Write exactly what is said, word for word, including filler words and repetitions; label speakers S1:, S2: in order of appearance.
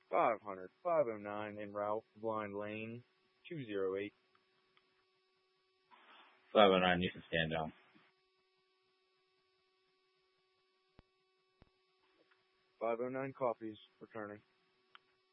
S1: five hundred, five oh nine in Ralph Blind Lane, two oh eight.
S2: five oh nine, you can stand down.
S1: five oh nine Coffees returning.